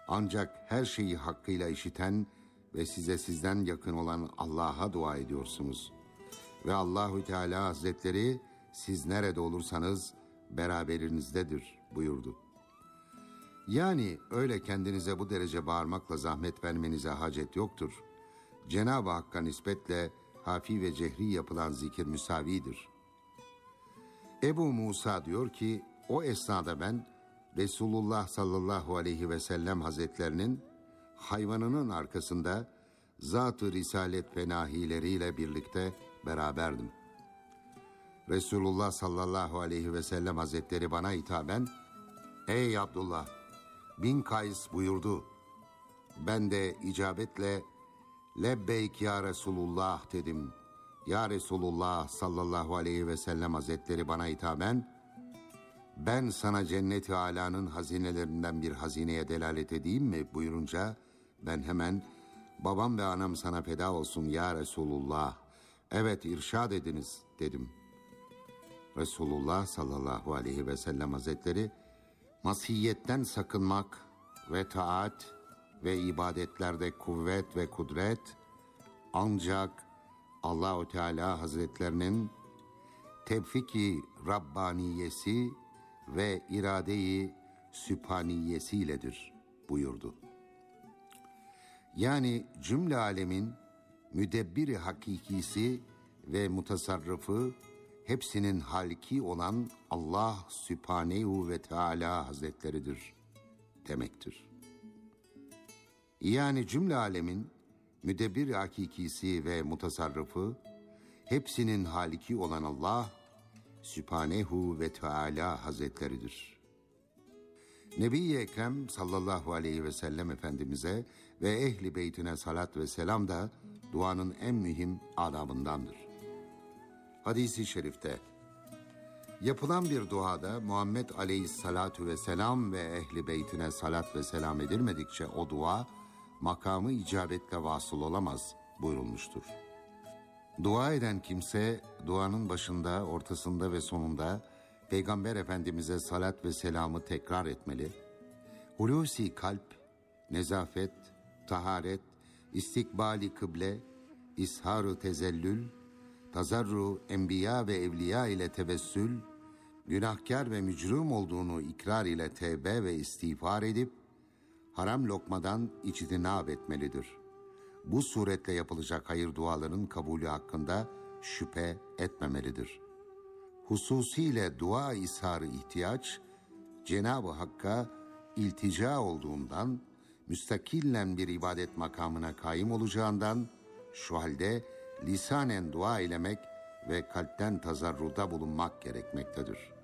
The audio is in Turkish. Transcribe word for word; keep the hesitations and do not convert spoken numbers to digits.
Ancak her şeyi hakkıyla işiten ve size sizden yakın olan Allah'a dua ediyorsunuz. Ve Allahü Teala Hazretleri siz nerede olursanız beraberinizdedir buyurdu. Yani öyle kendinize bu derece bağırmakla zahmet vermenize hacet yoktur. Cenab-ı Hakk'a nispetle hafi ve cehri yapılan zikir müsavidir. Ebu Musa diyor ki, o esnada ben Resulullah sallallahu aleyhi ve sellem Hazretlerinin hayvanının arkasında Zat-ı Risalet penahileriyle birlikte beraberdim. Resulullah sallallahu aleyhi ve sellem Hazretleri bana hitaben, ey Abdullah, bin Kays buyurdu. Ben de icabetle, lebbeyk ya Resulullah dedim. Ya Resulullah sallallahu aleyhi ve sellem Hazretleri bana hitaben, ben sana cennet-i âlâ'nın hazinelerinden bir hazineye delalet edeyim mi buyurunca, ben hemen, babam ve anam sana feda olsun ya Resulullah, evet irşad ediniz dedim. Resulullah sallallahu aleyhi ve sellem Hazretleri, masiyetten sakınmak ve taat ve ibadetlerde kuvvet ve kudret ancak Allah-u Teala Hazretlerinin tevfik-i Rabbaniyesi ve irade-i Sübhaniyesiyledir buyurdu. Yani cümle alemin müdebbiri hakikisi ve mutasarrıfı hepsinin halki olan Allah Sübhanehu ve Teala Hazretleridir demektir. Yani cümle alemin müdebbir hakikisi ve mutasarrıfı hepsinin haliki olan Allah Sübhanehu ve Teala Hazretleridir. Nebi-i Ekrem sallallahu aleyhi ve sellem Efendimiz'e ve ehli beytine salat ve selam da duanın en mühim adabındandır. Hadis-i şerifte yapılan bir duada Muhammed aleyhissalatu vesselam ve ehli beytine salat ve selam edilmedikçe o dua makamı icabetle vasıl olamaz buyurulmuştur. Dua eden kimse duanın başında, ortasında ve sonunda Peygamber Efendimiz'e salat ve selamı tekrar etmeli. Hulusi kalp, nezafet, taharet, istikbali kıble, ishar-ı tezellül, tazarru enbiya ve evliya ile tevessül, günahkar ve mücrim olduğunu ikrar ile tevbe ve istiğfar edip, haram lokmadan içtinab etmelidir. Bu suretle yapılacak hayır duaların kabulü hakkında şüphe etmemelidir. Hususiyle dua ishar-ı ihtiyaç, Cenab-ı Hakk'a iltica olduğundan, müstakillen bir ibadet makamına kaim olacağından, şu halde lisanen dua eylemek ve kalpten tazarruda bulunmak gerekmektedir.